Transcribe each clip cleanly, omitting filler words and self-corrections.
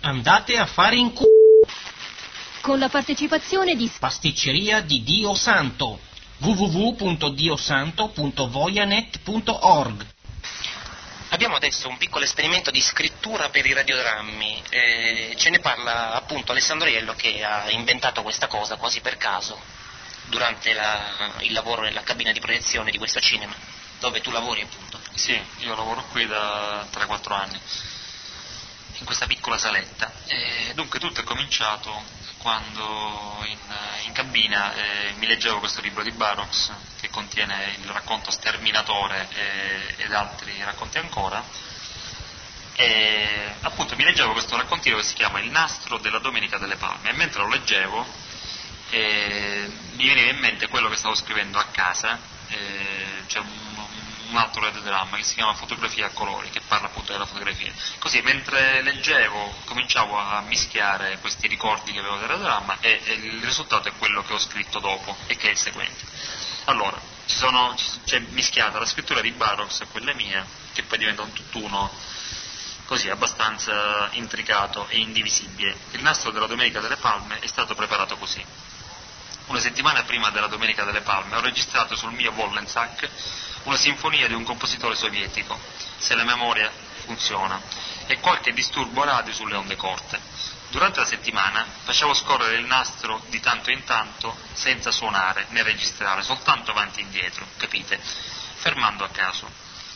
Andate a fare in con la partecipazione di Pasticceria di Dio Santo, www.diosanto.voyanet.org. Abbiamo adesso un piccolo esperimento di scrittura per i radiodrammi, ce ne parla appunto Alessandro Iello, che ha inventato questa cosa quasi per caso durante il lavoro nella cabina di proiezione di questo cinema, dove tu lavori appunto. Sì, io lavoro qui da 3-4 anni, in questa piccola saletta. Dunque tutto è cominciato quando in cabina mi leggevo questo libro di Burroughs che contiene il racconto Sterminatore ed altri racconti ancora, e appunto mi leggevo questo raccontino che si chiama Il nastro della Domenica delle Palme, e mentre lo leggevo mi veniva in mente quello che stavo scrivendo a casa. C'è un altro radiodramma che si chiama Fotografia a colori, che parla appunto della fotografia. Così mentre leggevo cominciavo a mischiare questi ricordi che avevo del radiodramma e il risultato è quello che ho scritto dopo, e che è il seguente. Allora, c'è mischiata la scrittura di Burroughs e quella mia, che poi diventa un tutt'uno così abbastanza intricato e indivisibile. Il nastro della Domenica delle Palme è stato preparato così. Una settimana prima della Domenica delle Palme ho registrato sul mio Wollensack una sinfonia di un compositore sovietico, se la memoria funziona, e qualche disturbo radio sulle onde corte. Durante la settimana facevo scorrere il nastro di tanto in tanto senza suonare né registrare, soltanto avanti e indietro, capite? Fermando a caso.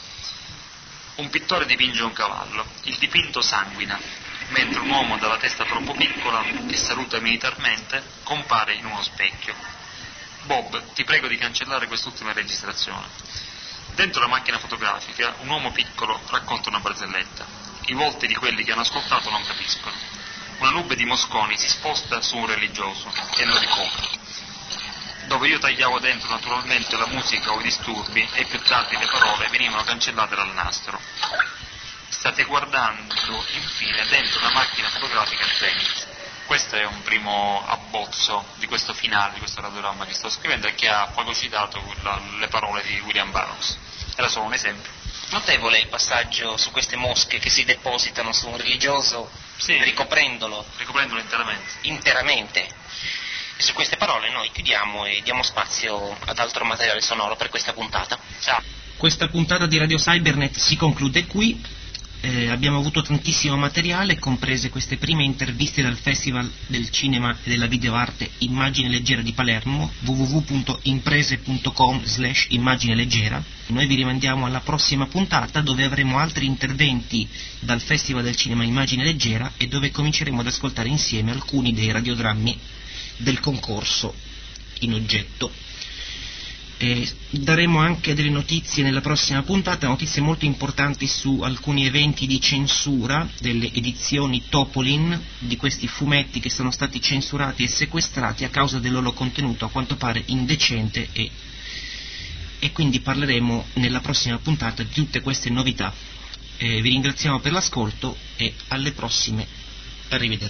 Un pittore dipinge un cavallo, il dipinto sanguina, mentre un uomo dalla testa troppo piccola, che saluta militarmente, compare in uno specchio. Bob, ti prego di cancellare quest'ultima registrazione. Dentro la macchina fotografica un uomo piccolo racconta una barzelletta. I volti di quelli che hanno ascoltato non capiscono. Una nube di mosconi si sposta su un religioso e lo ricopre. Dove io tagliavo dentro naturalmente la musica o i disturbi, e più tardi le parole venivano cancellate dal nastro. State guardando infine dentro una macchina fotografica Zenith. Questo è un primo abbozzo di questo finale, di questo radiodramma che sto scrivendo, e che ha fagocitato le parole di William Burroughs. Era solo un esempio. Notevole il passaggio su queste mosche che si depositano su un religioso, sì, ricoprendolo interamente. E su queste parole noi chiudiamo e diamo spazio ad altro materiale sonoro per questa puntata. Ciao. Questa puntata di Radio Cybernet si conclude qui. Abbiamo avuto tantissimo materiale, comprese queste prime interviste dal Festival del Cinema e della Videoarte Immagine Leggera di Palermo, www.imprese.com/immagine leggera. Noi vi rimandiamo alla prossima puntata, dove avremo altri interventi dal Festival del Cinema Immagine Leggera e dove cominceremo ad ascoltare insieme alcuni dei radiodrammi del concorso in oggetto. Daremo anche delle notizie nella prossima puntata, notizie molto importanti su alcuni eventi di censura delle edizioni Topolin, di questi fumetti che sono stati censurati e sequestrati a causa del loro contenuto a quanto pare indecente, e quindi parleremo nella prossima puntata di tutte queste novità. Vi ringraziamo per l'ascolto e alle prossime. Arrivederci.